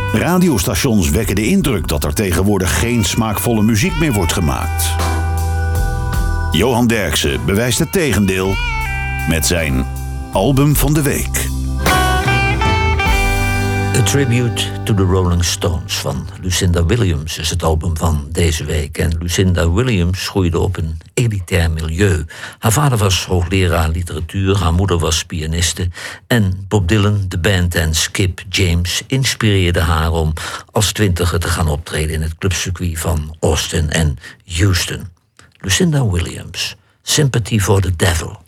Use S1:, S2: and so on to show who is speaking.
S1: Radiostations wekken de indruk dat er tegenwoordig geen smaakvolle muziek meer wordt gemaakt. Johan Derksen bewijst het tegendeel met zijn album van de week.
S2: A Tribute to the Rolling Stones van Lucinda Williams is het album van deze week. En Lucinda Williams groeide op een elitair milieu. Haar vader was hoogleraar literatuur, haar moeder was pianiste. En Bob Dylan, de band en Skip James inspireerden haar om als 20er te gaan optreden in het clubcircuit van Austin en Houston. Lucinda Williams, Sympathy for the Devil.